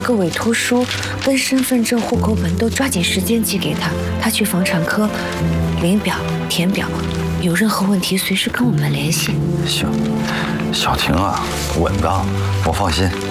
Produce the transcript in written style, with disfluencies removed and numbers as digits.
个委托书跟身份证、户口本都抓紧时间寄给他，他去房产科领表、填表，有任何问题随时跟我们联系。 行，小婷啊，稳当，我放心。